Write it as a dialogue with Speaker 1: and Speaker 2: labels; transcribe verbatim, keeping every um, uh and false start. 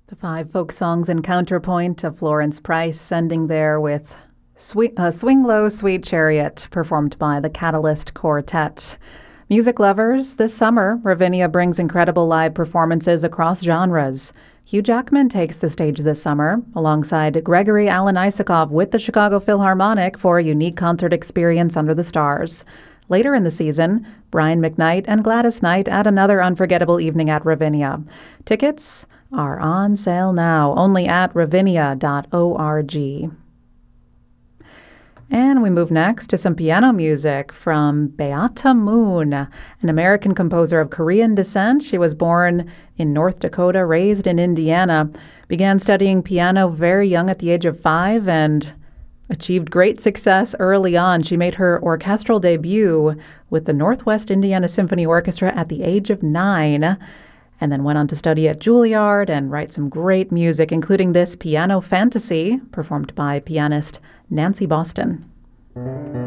Speaker 1: The five folk songs in counterpoint of Florence Price, ending there with Sweet, uh, Swing Low, Sweet Chariot, performed by the Catalyst Quartet. Music lovers, this summer, Ravinia brings incredible live performances across genres. Hugh Jackman takes the stage this summer, alongside Gregory Alan Isakov with the Chicago Philharmonic for a unique concert experience under the stars. Later in the season, Brian McKnight and Gladys Knight add another unforgettable evening at Ravinia. Tickets are on sale now, only at ravinia dot org. And we move next to some piano music from Beata Moon, an American composer of Korean descent. She was born in North Dakota, raised in Indiana, began studying piano very young at the age of five, and achieved great success early on. She made her orchestral debut with the Northwest Indiana Symphony Orchestra at the age of nine, and then went on to study at Juilliard and write some great music, including this piano fantasy performed by pianist Nancy Boston.